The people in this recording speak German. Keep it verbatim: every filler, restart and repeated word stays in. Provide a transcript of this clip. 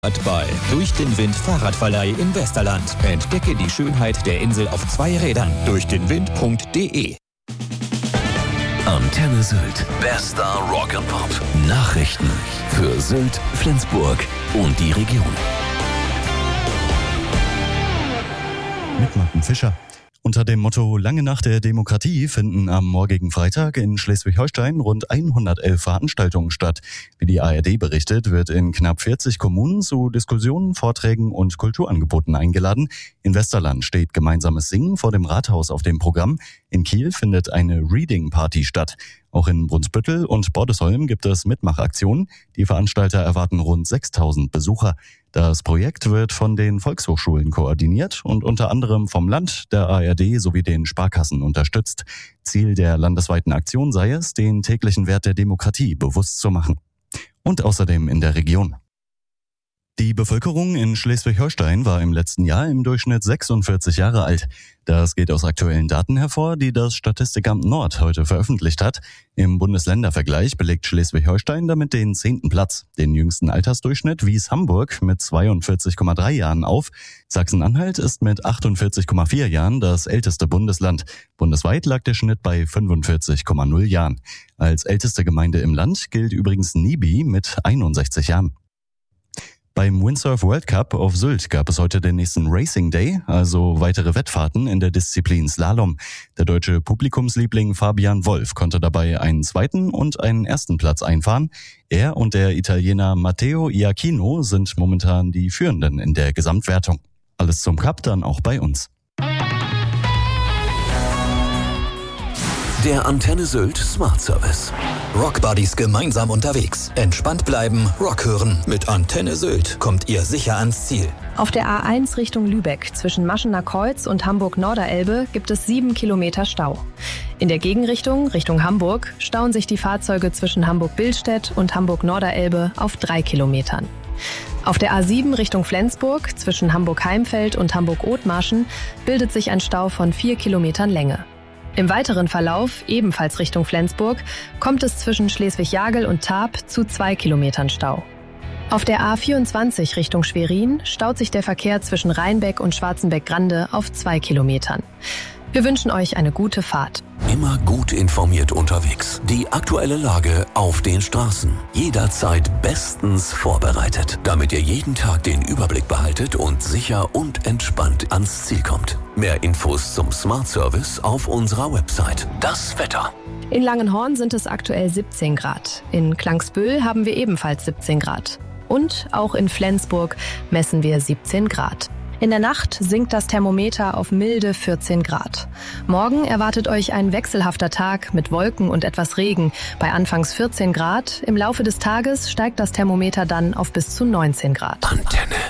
Bei Durch den Wind Fahrradverleih im Westerland. Entdecke die Schönheit der Insel auf zwei Rädern. durch den wind punkt de. Antenne Sylt. Bester Rock and Pop. Nachrichten für Sylt, Flensburg und die Region. Mit Martin Fischer. Unter dem Motto Lange Nacht der Demokratie finden am morgigen Freitag in Schleswig-Holstein rund hundertelf Veranstaltungen statt. Wie die A R D berichtet, wird in knapp vierzig Kommunen zu Diskussionen, Vorträgen und Kulturangeboten eingeladen. In Westerland steht gemeinsames Singen vor dem Rathaus auf dem Programm. In Kiel findet eine Reading Party statt. Auch in Brunsbüttel und Bordesholm gibt es Mitmachaktionen. Die Veranstalter erwarten rund sechstausend Besucher. Das Projekt wird von den Volkshochschulen koordiniert und unter anderem vom Land, der A R D sowie den Sparkassen unterstützt. Ziel der landesweiten Aktion sei es, den täglichen Wert der Demokratie bewusst zu machen. Und außerdem in der Region. Die Bevölkerung in Schleswig-Holstein war im letzten Jahr im Durchschnitt sechsundvierzig Jahre alt. Das geht aus aktuellen Daten hervor, die das Statistikamt Nord heute veröffentlicht hat. Im Bundesländervergleich belegt Schleswig-Holstein damit den zehnten Platz. Den jüngsten Altersdurchschnitt wies Hamburg mit zweiundvierzig Komma drei Jahren auf. Sachsen-Anhalt ist mit achtundvierzig Komma vier Jahren das älteste Bundesland. Bundesweit lag der Schnitt bei fünfundvierzig Komma null Jahren. Als älteste Gemeinde im Land gilt übrigens Nibi mit einundsechzig Jahren. Beim Windsurf World Cup auf Sylt gab es heute den nächsten Racing Day, also weitere Wettfahrten in der Disziplin Slalom. Der deutsche Publikumsliebling Fabian Wolf konnte dabei einen zweiten und einen ersten Platz einfahren. Er und der Italiener Matteo Iachino sind momentan die Führenden in der Gesamtwertung. Alles zum Cup dann auch bei uns. Der Antenne Sylt Smart Service. Rockbuddies gemeinsam unterwegs. Entspannt bleiben, Rock hören. Mit Antenne Sylt kommt ihr sicher ans Ziel. Auf der A eins Richtung Lübeck zwischen Maschener Kreuz und Hamburg-Norderelbe gibt es sieben Kilometer Stau. In der Gegenrichtung, Richtung Hamburg, stauen sich die Fahrzeuge zwischen Hamburg-Billstedt und Hamburg-Norderelbe auf drei Kilometern. Auf der A sieben Richtung Flensburg zwischen Hamburg-Heimfeld und Hamburg-Othmarschen bildet sich ein Stau von vier Kilometern Länge. Im weiteren Verlauf, ebenfalls Richtung Flensburg, kommt es zwischen Schleswig-Jagel und Tarp zu zwei Kilometern Stau. Auf der A vierundzwanzig Richtung Schwerin staut sich der Verkehr zwischen Rheinbeck und Schwarzenbeck-Grande auf zwei Kilometern. Wir wünschen euch eine gute Fahrt. Immer gut informiert unterwegs. Die aktuelle Lage auf den Straßen. Jederzeit bestens vorbereitet, damit ihr jeden Tag den Überblick behaltet und sicher und entspannt ans Ziel kommt. Mehr Infos zum Smart Service auf unserer Website. Das Wetter. In Langenhorn sind es aktuell siebzehn Grad. In Klangsbüll haben wir ebenfalls siebzehn Grad. Und auch in Flensburg messen wir siebzehn Grad. In der Nacht sinkt das Thermometer auf milde vierzehn Grad. Morgen erwartet euch ein wechselhafter Tag mit Wolken und etwas Regen. Bei anfangs vierzehn Grad. Im Laufe des Tages steigt das Thermometer dann auf bis zu neunzehn Grad. Antenne.